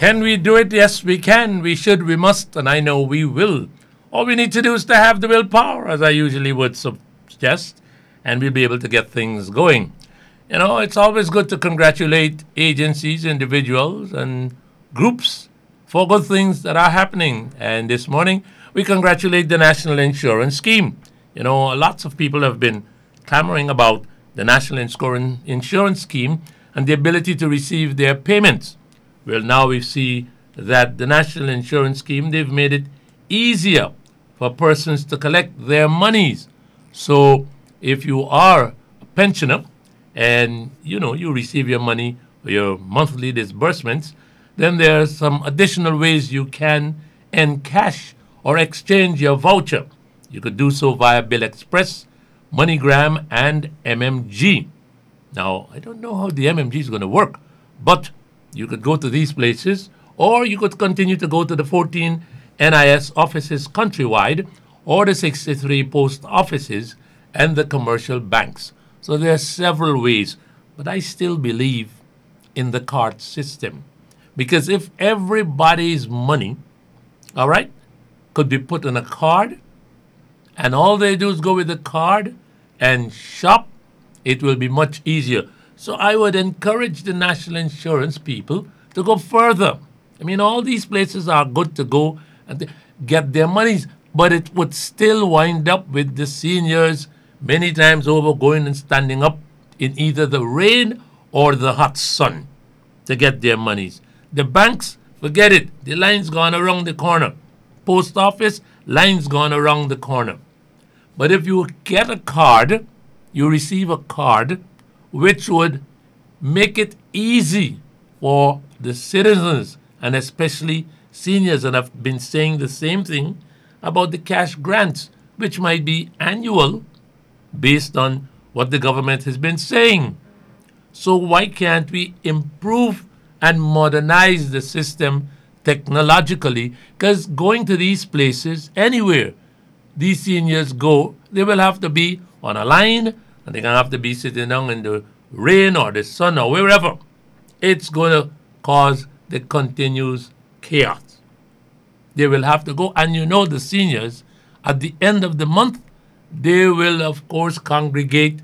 Can we do it? Yes, we can. We should. We must. And I know we will. All we need to do is to have the willpower, as I usually would suggest, and we'll be able to get things going. You know, it's always good to congratulate agencies, individuals, and groups for good things that are happening. And this morning, we congratulate the National Insurance Scheme. You know, lots of people have been clamoring about the National Insurance Scheme and the ability to receive their payments. Well, now we see that the National Insurance Scheme, they've made it easier for persons to collect their monies. So if you are a pensioner and, you receive your money or your monthly disbursements, then there are some additional ways you can encash or exchange your voucher. You could do so via Bill Express, MoneyGram, and MMG. Now, I don't know how the MMG is going to work, but you could go to these places, or you could continue to go to the 14 NIS offices countrywide, or the 63 post offices and the commercial banks. So there are several ways, but I still believe in the card system. Because if everybody's money, all right, could be put on a card, and all they do is go with the card and shop, it will be much easier. So I would encourage the national insurance people to go further. I mean, all these places are good to go and get their monies, but it would still wind up with the seniors many times over going and standing up in either the rain or the hot sun to get their monies. The banks, forget it. The line's gone around the corner. Post office, line's gone around the corner. But if you get a card, you receive a card which would make it easy for the citizens and especially seniors. And I've been saying the same thing about the cash grants, which might be annual based on what the government has been saying. So why can't we improve and modernize the system technologically? Because going to these places, anywhere these seniors go, they will have to be on a line, and they're going to have to be sitting down in the rain or the sun or wherever. It's going to cause the continuous chaos. They will have to go, and the seniors, at the end of the month, they will, of course, congregate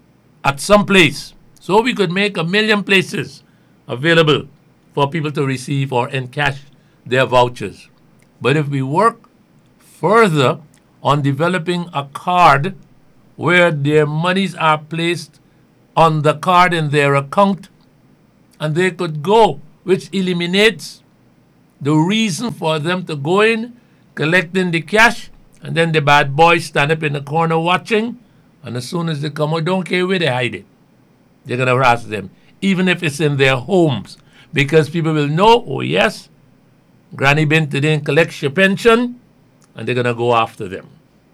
at some place. So we could make 1 million places available for people to receive or encash their vouchers. But if we work further on developing a card where their monies are placed on the card in their account and they could go, which eliminates the reason for them to go in, collecting the cash, and then the bad boys stand up in the corner watching, and as soon as they come out, don't care where they hide it. They're going to harass them, even if it's in their homes, because people will know, oh yes, Granny been today and collects your pension, and they're going to go after them.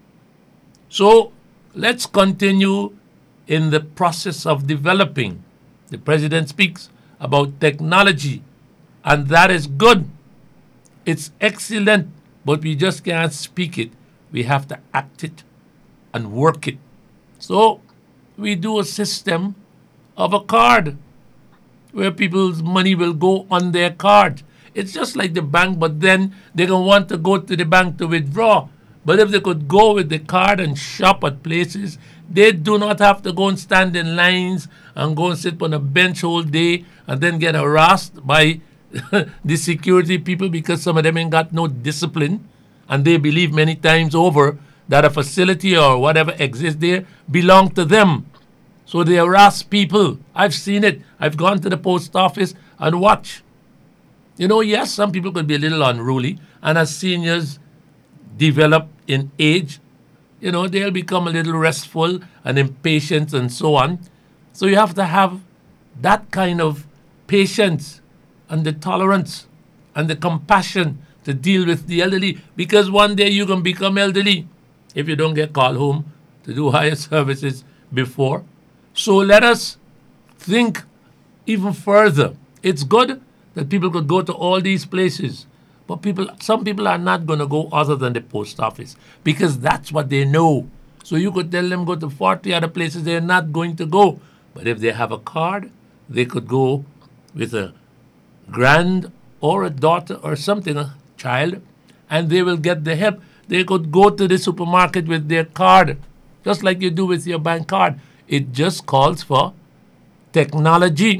So let's continue in the process of developing. The president speaks about technology, and that is good. It's excellent, but we just can't speak it. We have to act it and work it. So we do a system of a card where people's money will go on their card. It's just like the bank, but then they're going to want to go to the bank to withdraw. But if they could go with the card and shop at places, they do not have to go and stand in lines and go and sit on a bench all day and then get harassed by the security people because some of them ain't got no discipline, and they believe many times over that a facility or whatever exists there belong to them. So they harass people. I've seen it. I've gone to the post office and watch. Yes, some people could be a little unruly, and as seniors develop in age, they'll become a little restful and impatient and so on. So you have to have that kind of patience and the tolerance and the compassion to deal with the elderly, because one day you can become elderly if you don't get called home to do higher services before. So let us think even further. It's good that people could go to all these places, but some people are not going to go other than the post office because that's what they know. So you could tell them go to 40 other places, they're not going to go. But if they have a card, they could go with a grand or a daughter or something, a child, and they will get the help. They could go to the supermarket with their card, just like you do with your bank card. It just calls for technology.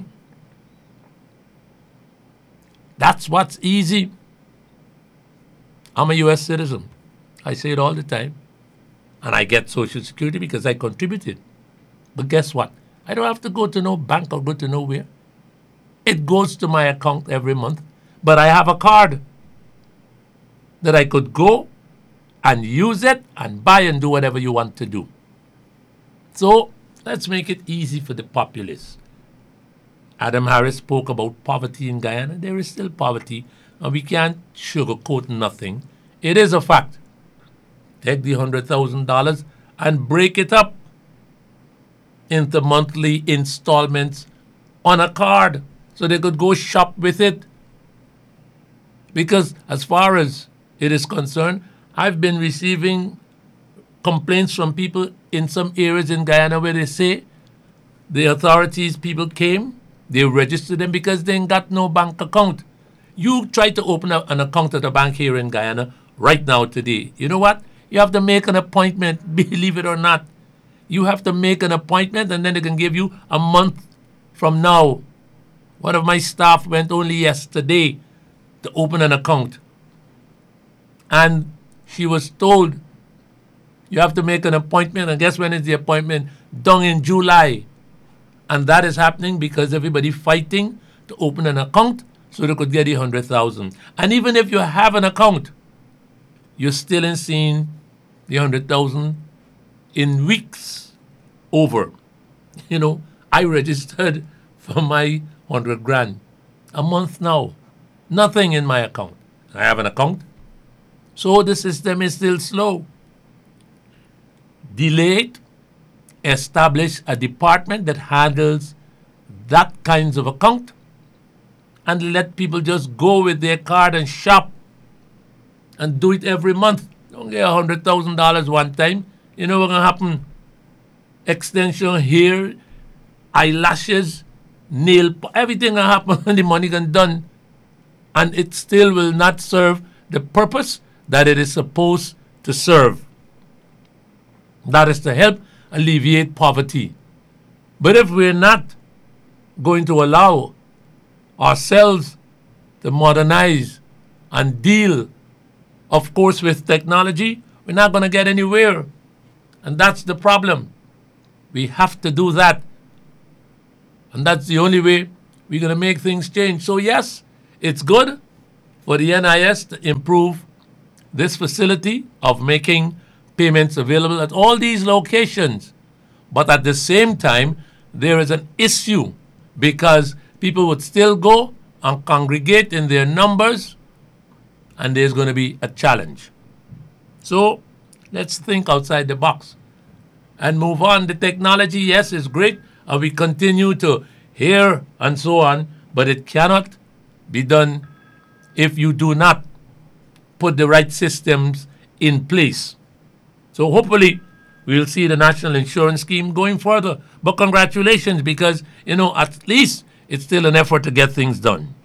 That's what's easy. I'm a U.S. citizen. I say it all the time. And I get Social Security because I contributed. But guess what? I don't have to go to no bank or go to nowhere. It goes to my account every month. But I have a card that I could go and use it and buy and do whatever you want to do. So let's make it easy for the populace. Adam Harris spoke about poverty in Guyana. There is still poverty, and we can't sugarcoat nothing. It is a fact. Take the $100,000 and break it up into monthly installments on a card so they could go shop with it. Because as far as it is concerned, I've been receiving complaints from people in some areas in Guyana where they say the authorities, people came, they registered them because they ain't got no bank account. You try to open up an account at a bank here in Guyana right now today. You know what? You have to make an appointment, believe it or not. You have to make an appointment and then they can give you a month from now. One of my staff went only yesterday to open an account. And she was told, you have to make an appointment. And guess when is the appointment? Done in July. And that is happening because everybody fighting to open an account so they could get the 100,000. And even if you have an account, you're still in seeing the 100,000 in weeks over. You know, I registered for my 100 grand a month now. Nothing in my account. I have an account. So the system is still slow. Delayed. Establish a department that handles that kinds of account and let people just go with their card and shop and do it every month. Don't get $100,000 one time. You know what's going to happen? Extension hair, eyelashes, nail, everything will happen when the money gone done. And it still will not serve the purpose that it is supposed to serve. That is to help alleviate poverty. But if we're not going to allow ourselves to modernize and deal, of course, with technology, we're not going to get anywhere. And that's the problem. We have to do that. And that's the only way we're going to make things change. So yes, it's good for the NIS to improve this facility of making payments available at all these locations. But at the same time, there is an issue because people would still go and congregate in their numbers, and there's going to be a challenge. So let's think outside the box and move on. The technology, yes, is great, and we continue to hear and so on, but it cannot be done if you do not put the right systems in place. So hopefully we'll see the national insurance scheme going further. But congratulations, because, at least it's still an effort to get things done.